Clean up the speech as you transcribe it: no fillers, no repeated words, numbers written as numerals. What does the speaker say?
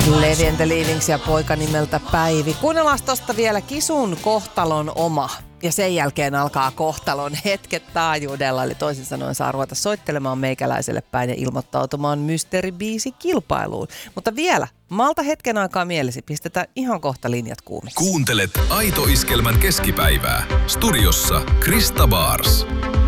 Lady and the Leavings ja poika nimeltä Päivi. Kuunnellaan tosta vielä Kisun kohtalon oma. Ja sen jälkeen alkaa kohtalon hetket taajuudella. Eli toisin sanoen saa ruveta soittelemaan meikäläiselle päin ja ilmoittautumaan mysteeribiisi-kilpailuun. Mutta vielä, malta hetken aikaa mielesi. Pistetään ihan kohta linjat kuumiksi. Kuuntelet Aito Iskelmän keskipäivää. Studiossa Krista Bars.